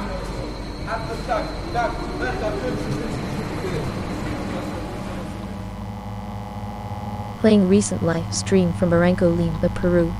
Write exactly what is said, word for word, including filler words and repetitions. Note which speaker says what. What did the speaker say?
Speaker 1: Playing recent live stream from Barranco Lima, Peru.